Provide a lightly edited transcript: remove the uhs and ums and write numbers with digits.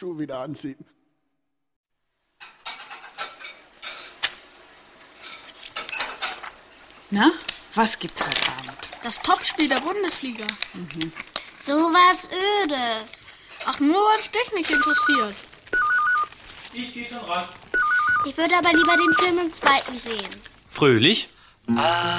Schuh wieder anziehen. Na, was gibt's heute Abend? Das Topspiel der Bundesliga. So was Ödes. Ach, nur weil es dich nicht interessiert. Ich gehe schon ran. Ich würde aber lieber den Film im zweiten sehen. Fröhlich?